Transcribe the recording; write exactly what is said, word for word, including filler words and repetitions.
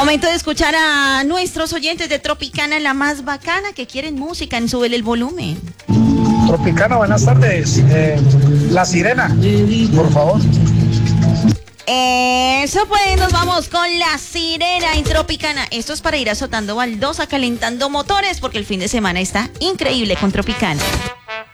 Momento de escuchar a nuestros oyentes de Tropicana, la más bacana, que quieren música en Súbele el Volumen. Tropicana, buenas tardes. Eh, la Sirena, por favor. Eso pues, nos vamos con La Sirena en Tropicana. Esto es para ir azotando baldosa, calentando motores, porque el fin de semana está increíble con Tropicana.